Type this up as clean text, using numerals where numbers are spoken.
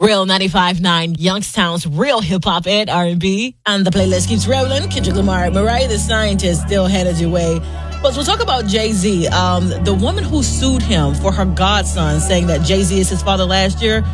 Real 95.9, Youngstown's real hip-hop and R&B. And the playlist keeps rolling. Kendrick Lamar, Mariah the Scientist still headed your way. But we'll talk about Jay-Z. The woman who sued him for her godson saying that Jay-Z is his father last year,